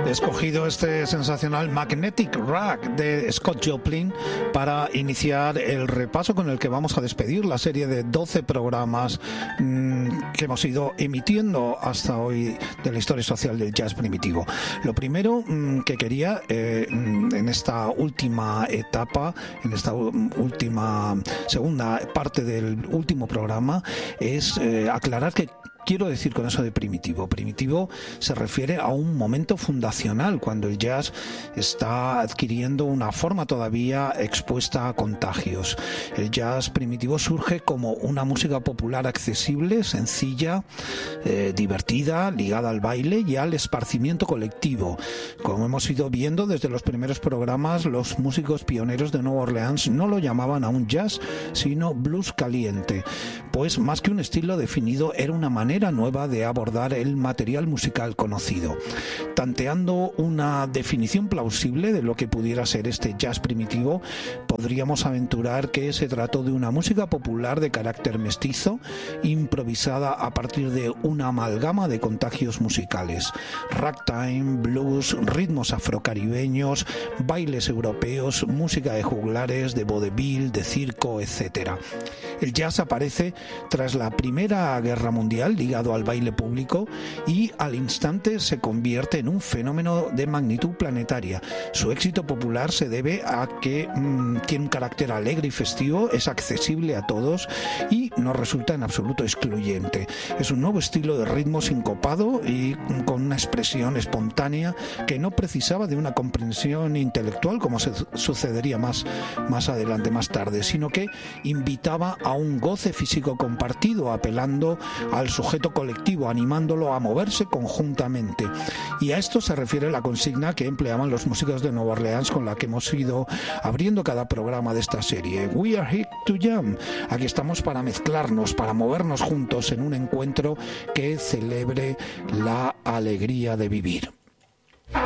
He escogido este sensacional Magnetic Rack de Scott Joplin para iniciar el repaso con el que vamos a despedir la serie de 12 programas que hemos ido emitiendo hasta hoy de la historia social del jazz primitivo. Lo primero que quería en esta última etapa, en esta última segunda parte del último programa, es aclarar que quiero decir con eso de primitivo. Primitivo se refiere a un momento fundacional, cuando el jazz está adquiriendo una forma todavía expuesta a contagios. El jazz primitivo surge como una música popular accesible, sencilla, divertida, ligada al baile y al esparcimiento colectivo. Como hemos ido viendo desde los primeros programas, los músicos pioneros de Nueva Orleans no lo llamaban aún jazz, sino blues caliente, pues más que un estilo definido, era una manera nueva de abordar el material musical conocido. Tanteando una definición plausible de lo que pudiera ser este jazz primitivo, podríamos aventurar que se trató de una música popular de carácter mestizo, improvisada a partir de una amalgama de contagios musicales: ragtime, blues, ritmos afrocaribeños, bailes europeos, música de juglares, de vodevil, de circo, etc. El jazz aparece tras la Primera Guerra Mundial, ligado al baile público, y al instante se convierte en un fenómeno de magnitud planetaria. Su éxito popular se debe a que tiene un carácter alegre y festivo, es accesible a todos y no resulta en absoluto excluyente. Es un nuevo estilo de ritmo sincopado y con una expresión espontánea que no precisaba de una comprensión intelectual, como sucedería más adelante, más tarde, sino que invitaba a un goce físico compartido, apelando al sujeto colectivo, animándolo a moverse conjuntamente. Y a esto se refiere la consigna que empleaban los músicos de Nueva Orleans, con la que hemos ido abriendo cada programa de esta serie. We are here to jam. Aquí estamos para mezclarnos, para movernos juntos en un encuentro que celebre la alegría de vivir.